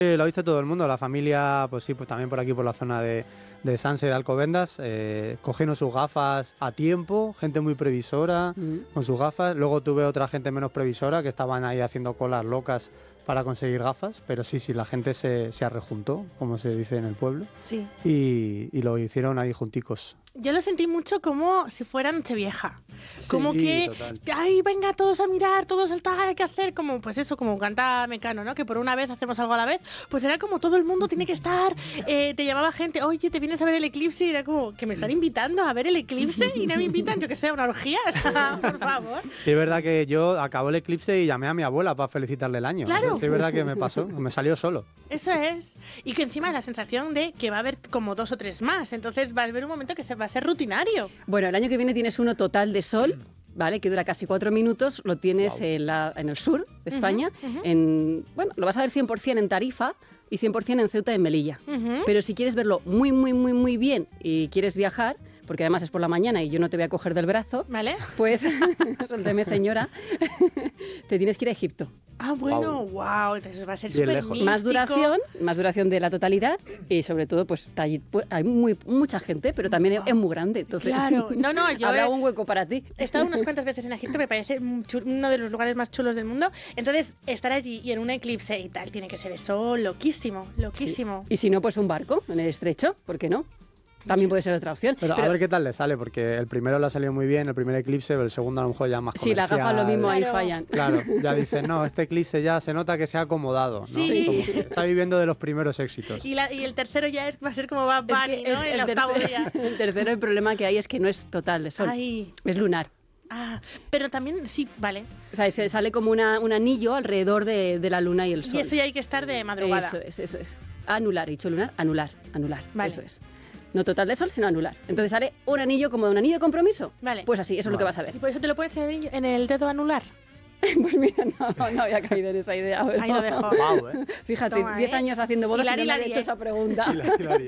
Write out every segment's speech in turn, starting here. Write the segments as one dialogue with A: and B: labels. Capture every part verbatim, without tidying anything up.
A: Eh, lo ha visto todo el mundo, la familia, pues sí, pues también por aquí, por la zona de, de Sanse de Alcobendas, eh, cogieron sus gafas a tiempo, gente muy previsora mm. con sus gafas. Luego tuve otra gente menos previsora que estaban ahí haciendo colas locas para conseguir gafas, pero sí, sí, la gente se, se arrejuntó, como se dice en el pueblo,
B: sí.
A: y, y lo hicieron ahí junticos.
B: Yo lo sentí mucho como si fuera Nochevieja. Como
A: sí,
B: que,
A: total.
B: ay, venga, todos a mirar, todos a saltar, hay que hacer como, pues eso, como canta Mecano, ¿no? Que por una vez hacemos algo a la vez. Pues era como todo el mundo tiene que estar, eh, te llamaba gente, oye, ¿te vienes a ver el eclipse? Y era como, que me están invitando a ver el eclipse y no me invitan, yo que sé, a una orgía, por favor.
A: Sí, es verdad que yo acabó el eclipse y llamé a mi abuela para felicitarle el año.
B: Claro.
A: Sí, es verdad que me pasó, me salió solo.
B: Eso es. Y que encima la sensación de que va a haber como dos o tres más, entonces va a haber un momento que se va a ser rutinario.
C: Bueno, el año que viene tienes uno total de sol, ¿vale? Que dura casi cuatro minutos, lo tienes wow. en, la, en el sur de España, uh-huh, uh-huh. en, bueno, lo vas a ver cien por ciento en Tarifa y cien por ciento en Ceuta y en Melilla. Uh-huh. Pero si quieres verlo muy, muy, muy, muy bien y quieres viajar, porque además es por la mañana y yo no te voy a coger del brazo,
B: ¿vale?
C: Pues, suélteme señora, te tienes que ir a Egipto.
B: Ah, bueno, wow, wow. Entonces va a ser súper místico.
C: Más duración, más duración de la totalidad y sobre todo, pues hay, hay muy, mucha gente, pero también wow. es muy grande, entonces
B: claro. no, no, yo
C: habrá
B: he,
C: un hueco para ti.
B: He estado unas cuantas veces en Egipto, me parece uno de los lugares más chulos del mundo, entonces estar allí y en un eclipse y tal, tiene que ser eso loquísimo, loquísimo.
C: Sí. Y si no, pues un barco en el estrecho, ¿por qué no? También puede ser otra opción.
A: Pero, pero a ver qué tal le sale, porque el primero le ha salido muy bien, el primer eclipse, pero el segundo a lo mejor ya más comercial.
C: Sí, las gafas lo mismo,
B: claro.
C: ahí fallan.
A: Claro, ya dicen, no, este eclipse ya se nota que se ha acomodado, ¿no?
B: Sí.
A: Como que está viviendo de los primeros éxitos.
B: Y, la, y el tercero ya es, va a ser como Bad Bunny, es que ¿no? El, el, el, octavo ya.
C: el tercero, el problema que hay es que no es total de sol,
B: Ay.
C: es lunar.
B: Ah, pero también, sí, vale.
C: O sea, se sale como una, un anillo alrededor de, de la luna y el sol.
B: Y eso ya hay que estar de madrugada.
C: Eso es, eso es. Anular, he dicho lunar, anular, anular,
B: vale.
C: Eso es. No total de sol, sino anular. Entonces sale un anillo como un anillo de compromiso.
B: Vale.
C: Pues así, eso
A: vale.
C: es lo que vas a ver.
B: ¿Y por eso te lo pones en el dedo anular?
C: Pues mira, no, no había caído en esa idea. Pero...
B: Ahí lo dejo.
A: Wow, ¿eh?
C: Fíjate,
B: Toma,
C: diez
B: ¿eh?
C: años haciendo bodas y no me han hecho
B: ¿eh?
C: esa pregunta.
A: Hilari, hilari.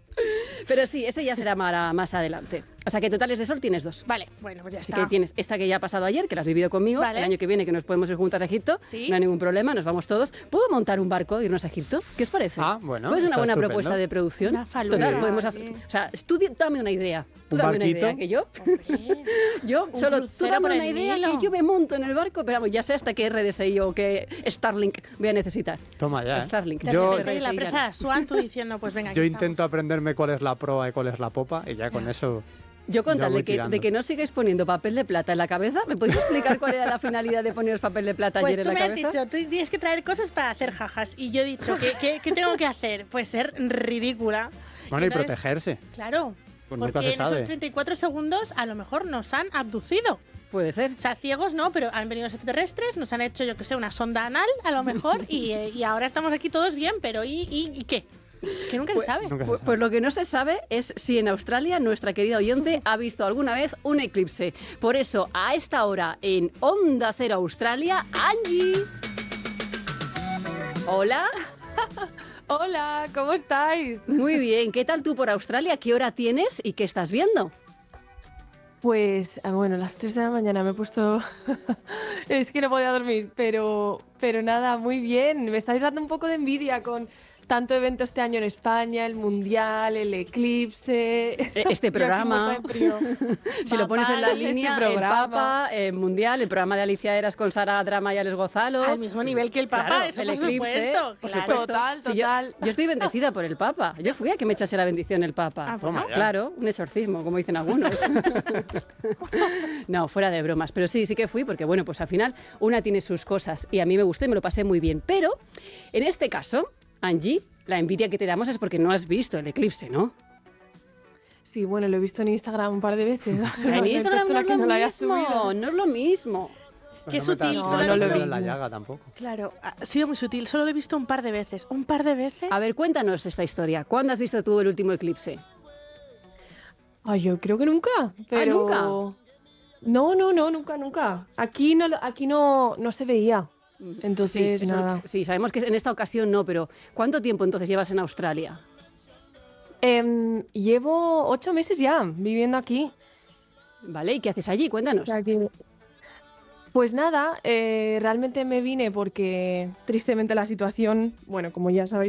C: Pero sí, ese ya será para más adelante. O sea que totales de sol tienes dos.
B: Vale, bueno, pues ya
C: Así
B: está.
C: que tienes esta que ya ha pasado ayer, que la has vivido conmigo.
B: Vale.
C: El año que viene que nos podemos ir juntas a Egipto.
B: ¿Sí?
C: No hay ningún problema, nos vamos todos. ¿Puedo montar un barco e irnos a Egipto? ¿Qué os parece?
A: Ah, bueno.
C: Pues es una buena
A: estupendo.
C: propuesta de producción.
B: Una faluda.
C: Total,
B: Sí.
C: podemos hacer, o sea, tú dame una idea. Tú
A: ¿Un
C: dame una
A: barquito?
C: idea que yo.
B: Hombre,
C: yo
B: un
C: solo tú
B: crucero
C: dame
B: por
C: una
B: el
C: idea
B: Nilo.
C: que yo me monto en el barco, pero vamos, ya sé hasta qué R D S I o qué Starlink voy a necesitar.
A: Toma ya, ¿eh?
C: Starlink.
B: De
A: Yo-
B: repente la presa de Swan, tú diciendo, pues venga,
A: Yo
B: aquí
A: intento
B: estamos.
A: aprenderme cuál es la proa y cuál es la popa y ya con eso...
C: Yo con
A: Ya
C: tal
A: voy
C: de que,
A: tirando.
C: de que no sigáis poniendo papel de plata en la cabeza, ¿me podéis explicar cuál era la finalidad de poneros papel de plata
B: Pues
C: ayer
B: tú
C: en
B: me
C: la
B: has
C: cabeza?
B: dicho, tú tienes que traer cosas para hacer jajas. Y yo he dicho, ¿qué, qué, qué tengo que hacer? Pues ser ridícula.
A: Bueno, y
B: Entonces,
A: protegerse.
B: Claro,
A: Pues nunca
B: porque
A: se
B: en
A: sabe.
B: esos treinta y cuatro segundos a lo mejor nos han abducido.
C: Puede ser.
B: O sea, ciegos no, pero han venido los extraterrestres, nos han hecho, yo que sé, una sonda anal, a lo mejor, y, eh, y ahora estamos aquí todos bien, pero ¿y, y, y qué? Que nunca
C: Pues-
B: se sabe.
A: Nunca se
C: Pues,
A: sabe.
C: pues lo que no se sabe es si en Australia nuestra querida oyente ha visto alguna vez un eclipse. Por eso, a esta hora en Onda Cero Australia, Angie. Hola.
D: Hola, ¿cómo estáis?
C: Muy bien. ¿Qué tal tú por Australia? ¿Qué hora tienes y qué estás viendo?
D: Pues, ah, bueno, a las tres de la mañana me he puesto... es que no podía dormir, pero, pero nada, muy bien. Me estáis dando un poco de envidia con tanto evento este año en España, el Mundial, el eclipse...
C: Este
D: Estoy aquí
C: programa.
D: muerta de frío.
C: Si lo pones en la
D: Papá, este
C: línea, el
D: programa.
C: Papa, el Mundial, el programa de Alicia Eras con Sara Drama y Alex Gozalo.
B: Al mismo nivel que el Papa,
C: Claro,
B: eso
C: el
B: por
C: eclipse,
B: supuesto.
C: por
B: claro.
C: supuesto.
D: Total,
C: Sí, yo-
D: total.
C: yo, estoy bendecida por el Papa. Yo fui a que me echase la bendición el Papa.
B: Ah, bueno.
A: Toma ya.
C: Claro, un exorcismo, como dicen algunos. No, fuera de bromas. Pero sí, sí que fui, porque bueno, pues al final una tiene sus cosas y a mí me gustó y me lo pasé muy bien. Pero en este caso, Angie, la envidia que te damos es porque no has visto el eclipse, ¿no?
D: Sí, bueno, lo he visto en Instagram un par de veces.
C: En Instagram no es
D: que
C: lo
D: no la haya
C: mismo,
D: subido.
C: no es lo mismo.
B: Qué
A: Pues no metas
B: sutil,
A: el
B: solo
D: lo he
A: dedo
D: visto.
A: en la llaga tampoco.
B: Claro, ha sido muy sutil, solo lo he visto un par de veces. ¿Un par de veces?
C: A ver, cuéntanos esta historia. ¿Cuándo has visto tú el último eclipse?
D: Ay, yo creo que nunca, pero...
C: ¿nunca?
D: No, no, no, nunca, nunca. Aquí no, lo- aquí no, no se veía. Entonces,
C: sí, eso-
D: nada.
C: sí, sabemos que en esta ocasión no, pero ¿cuánto tiempo entonces llevas en Australia?
D: Em, llevo ocho meses ya viviendo aquí.
C: ¿Vale? ¿Y qué haces allí?
D: O
C: Cuéntanos.
D: sea que, Pues nada, eh, realmente me vine porque tristemente la situación, bueno, como ya sabéis,